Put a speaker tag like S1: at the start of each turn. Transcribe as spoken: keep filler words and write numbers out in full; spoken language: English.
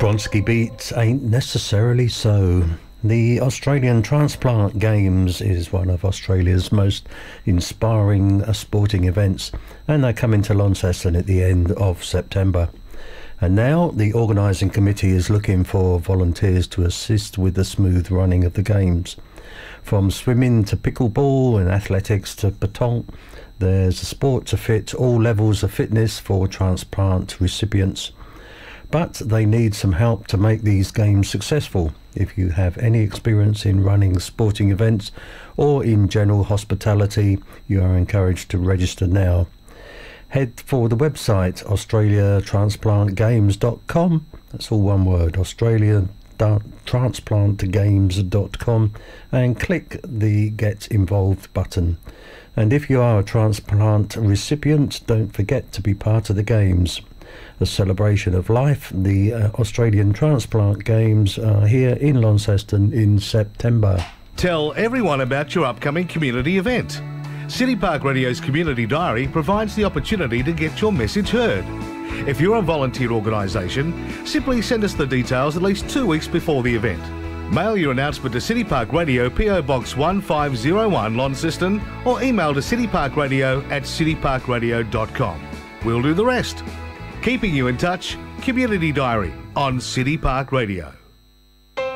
S1: Bronski Beat ain't necessarily so. The Australian Transplant Games is one of Australia's most inspiring uh, sporting events, and they come into Launceston at the end of September. And now the organising committee is looking for volunteers to assist with the smooth running of the games. From swimming to pickleball and athletics to pétanque, there's a sport to fit all levels of fitness for transplant recipients. But they need some help to make these games successful. If you have any experience in running sporting events or in general hospitality, you are encouraged to register now. Head for the website australia transplant games dot com. That's all one word, australia transplant games dot com, and click the Get Involved button. And if you are a transplant recipient, don't forget to be part of the games. A celebration of life. The uh, Australian Transplant Games are here in Launceston in September.
S2: Tell everyone about your upcoming community event. City Park Radio's Community Diary provides the opportunity to get your message heard. If you're a volunteer organisation, simply send us the details at least two weeks before the event. Mail your announcement to City Park Radio, P O Box one five zero one, Launceston, or email to cityparkradio at cityparkradio dot com. We'll do the rest. Keeping you in touch, Community Diary on City Park Radio.